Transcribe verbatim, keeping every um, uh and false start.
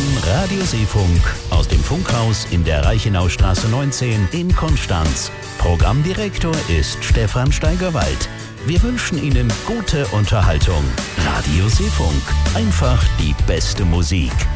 Radio Seefunk aus dem Funkhaus in der Reichenaustraße neunzehn in Konstanz. Programmdirektor ist Stefan Steigerwald. Wir wünschen Ihnen gute Unterhaltung. Radio Seefunk, einfach die beste Musik.